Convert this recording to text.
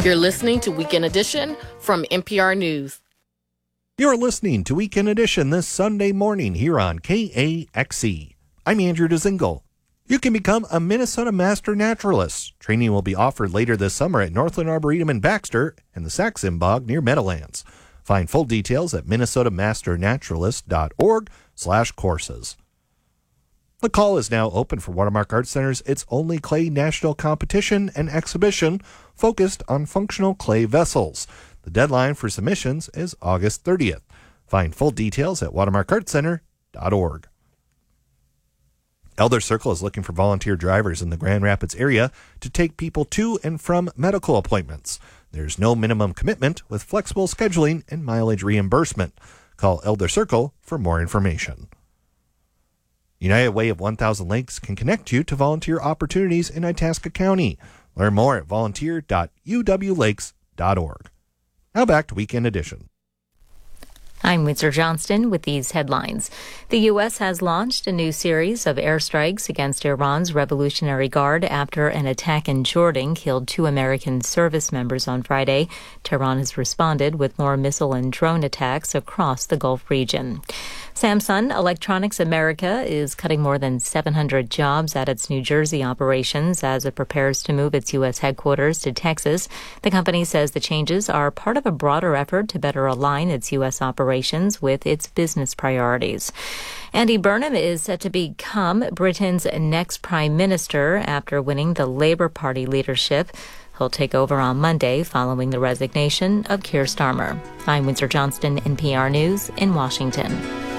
You're listening to Weekend Edition from NPR News. You're listening to Weekend Edition this Sunday morning here on KAXE. I'm Andrew DeZingle. You can become a Minnesota Master Naturalist. Training will be offered later this summer at Northland Arboretum in Baxter and the Saxon Bog near Meadowlands. Find full details at minnesotamasternaturalist.org/courses. The call is now open for Watermark Art Center's It's Only Clay National Competition and Exhibition focused on functional clay vessels. The deadline for submissions is August 30th. Find full details at watermarkartcenter.org. Elder Circle is looking for volunteer drivers in the Grand Rapids area to take people to and from medical appointments. There's no minimum commitment with flexible scheduling and mileage reimbursement. Call Elder Circle for more information. United Way of 1000 Lakes can connect you to volunteer opportunities in Itasca County. Learn more at volunteer.uwlakes.org. Now back to Weekend Edition. I'm Windsor Johnston with these headlines. The U.S. has launched a new series of airstrikes against Iran's Revolutionary Guard after an attack in Jordan killed 2 American service members on Friday. Tehran has responded with more missile and drone attacks across the Gulf region. Samsung Electronics America is cutting more than 700 jobs at its New Jersey operations as it prepares to move its U.S. headquarters to Texas. The company says the changes are part of a broader effort to better align its U.S. operations with its business priorities. Andy Burnham is set to become Britain's next prime minister after winning the Labour Party leadership. He'll take over on Monday following the resignation of Keir Starmer. I'm Windsor Johnston, NPR News in Washington.